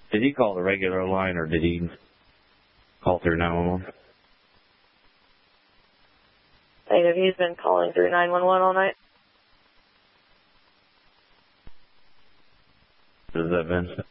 Did he call the regular line or did he call through 911? Negative, he's been calling through 911 all night. Has that been?